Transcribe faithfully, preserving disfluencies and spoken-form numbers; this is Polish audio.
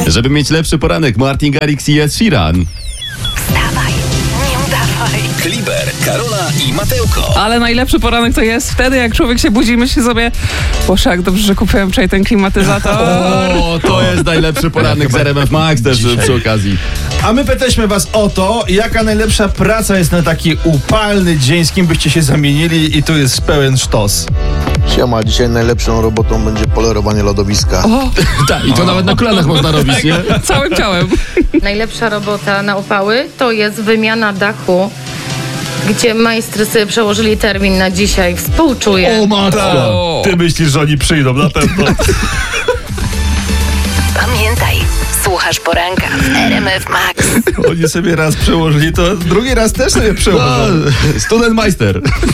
Żeby mieć lepszy poranek, Martin Garrix i Ed Sheeran. Wstawaj, nie udawaj. Kliber, Karola i Mateuko. Ale najlepszy poranek to jest wtedy, jak człowiek się budzi i myśli sobie: Boże, jak dobrze, że kupiłem wczoraj ten klimatyzator. O, to jest najlepszy poranek z R M F Max też dzisiaj. przy okazji. A my pytaliśmy was o to, jaka najlepsza praca jest na taki upalny dzień, z kim byście się zamienili, i tu jest pełen sztos. Siema, dzisiaj najlepszą robotą będzie polerowanie lodowiska. O, Tak, i to nawet na kolanach można robić, nie? całym ciałem. Najlepsza robota na upały to jest wymiana dachu, gdzie majstry sobie przełożyli termin na dzisiaj. Współczuję. O matko! Ty myślisz, że oni przyjdą, na pewno. Pamiętaj, słuchasz poranka w R M F Max. Oni sobie raz przełożyli, to drugi raz też sobie przełożą. Studenmeister.